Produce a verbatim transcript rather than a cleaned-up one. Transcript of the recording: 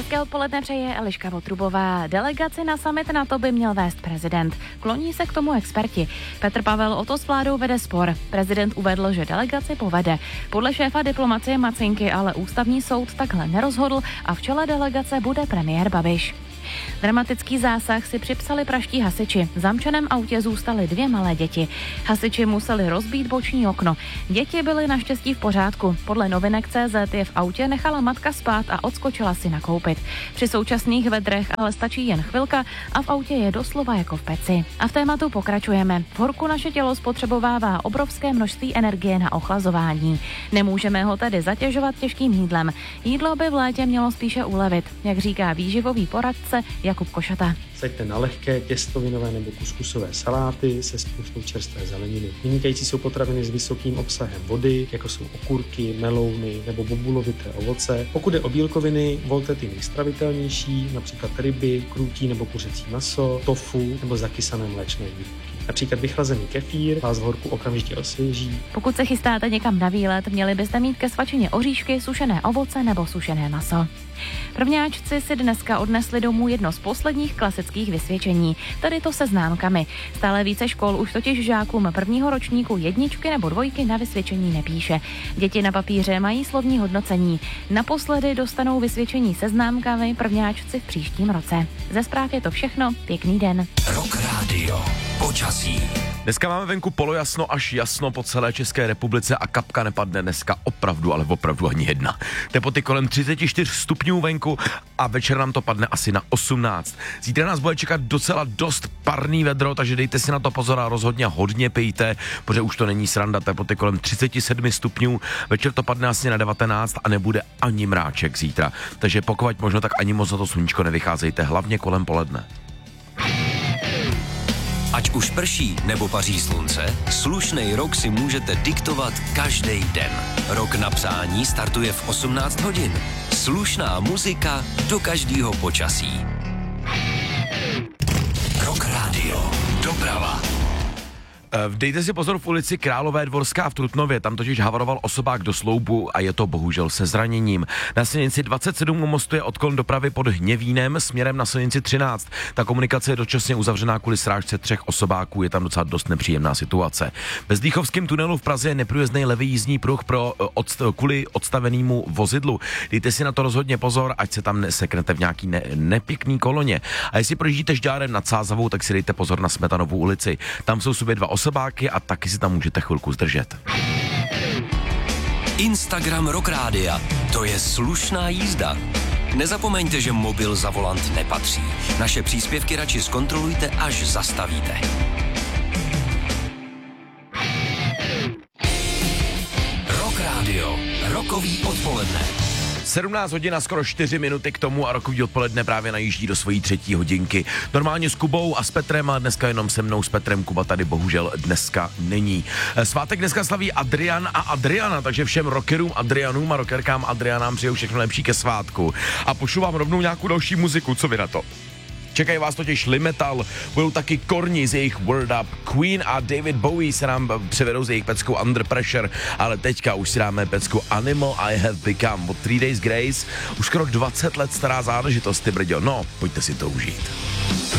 Hezké odpoledne přeje Eliška Votrubová. Delegaci na summit NATO by měl vést prezident. Kloní se k tomu experti. Petr Pavel o to s vládou vede spor. Prezident uvedl, že delegaci povede. Podle šéfa diplomacie Macinky ale ústavní soud takhle nerozhodl a v čele delegace bude premiér Babiš. Dramatický zásah si připsali praští hasiči. V zamčeném autě zůstaly dvě malé děti. Hasiči museli rozbít boční okno. Děti byly naštěstí v pořádku. Podle novinek C Z je v autě nechala matka spát a odskočila si nakoupit. Při současných vedrech ale stačí jen chvilka a v autě je doslova jako v peci. A v tématu pokračujeme. V horku naše tělo spotřebovává obrovské množství energie na ochlazování. Nemůžeme ho tedy zatěžovat těžkým jídlem. Jídlo by v létě mělo spíše ulevit, jak říká výživový poradce Jakub Košata. Saďte na lehké těstovinové nebo kuskusové saláty se spoustou čerstvé zeleniny. Vynikající jsou potraviny s vysokým obsahem vody, jako jsou okurky, melouny nebo bobulovité ovoce. Pokud je o bílkoviny, volte ty nejstravitelnější, například ryby, krůtí nebo kuřecí maso, tofu nebo zakysané mléčné výrobky. Například vychlazený kefír vás v horku okamžitě osvěží. Pokud se chystáte někam na výlet, měli byste mít ke svačině oříšky, sušené ovoce nebo sušené maso. Prvňáčci si dneska odnesli domů jedno z posledních klasických vysvědčení, tedy to se známkami. Stále více škol už totiž žákům prvního ročníku jedničky nebo dvojky na vysvědčení nepíše. Děti na papíře mají slovní hodnocení. Naposledy dostanou vysvědčení se známkami prvňáčci v příštím roce. Ze zpráv je to všechno, pěkný den. Rock Radio. Počasí. Dneska máme venku polojasno až jasno po celé České republice a kapka nepadne dneska opravdu, ale opravdu ani jedna. Teploty kolem třicet čtyři stupňů venku a večer nám to padne asi na osmnáct. Zítra nás bude čekat docela dost parný vedro, takže dejte si na to pozor a rozhodně hodně pijte, protože už to není sranda. Teploty kolem třicet sedm stupňů, večer to padne asi na devatenáct a nebude ani mráček zítra. Takže pokud možno, tak ani moc na to sluníčko nevycházejte, hlavně kolem poledne. Ať už prší nebo paří slunce, slušnej rok si můžete diktovat každý den. Rok na přání startuje v osmnáct hodin. Slušná muzika do každého počasí. Rock Radio. Doprava. Dejte si pozor v ulici Králové Dvorská v Trutnově, tam totiž havaroval osobák do sloupu a je to bohužel se zraněním. Na silnici dvacet sedm u mostu je odklon dopravy pod Hněvínem směrem na silnici třináct. Ta komunikace je dočasně uzavřená kvůli srážce třech osobáků, je tam docela dost nepříjemná situace. Ve Zdýchovském tunelu v Praze je neprůjezdný levý jízdní pruh pro odst- kvůli odstavenému vozidlu. Dejte si na to rozhodně pozor, ať se tam neseknete v nějaký ne- nepěkný koloně. A jestli projíždíte Žďárem nad Sázavou, tak si dejte pozor na Smetanovou ulici. Tam jsou sobě dva osobáky a taky si tam můžete chvilku zdržet. Instagram Rock Rádia. To je slušná jízda. Nezapomeňte, že mobil za volant nepatří. Naše příspěvky radši zkontrolujte, až zastavíte. Rock Radio. Rokový odpoledne. sedmnáct hodin a skoro čtyři minuty k tomu a rokový odpoledne právě najíždí do svojí třetí hodinky. Normálně s Kubou a s Petrem, a dneska jenom se mnou s Petrem. Kuba tady bohužel dneska není. Svátek dneska slaví Adrian a Adriana, takže všem rockerům Adrianům a rockerkám Adrianám přeju všechno lepší ke svátku. A pošlu vám rovnou nějakou další muziku, co vy na to? Čekají vás totiž Limetal, budou taky Korni z jejich Word Up, Queen a David Bowie se nám převedou z jejich peckou Under Pressure, ale teďka už si dáme pecku Animal I Have Become od Three Days Grace, už skoro dvacet let stará záležitost, ty brďo, no, pojďte si to užít.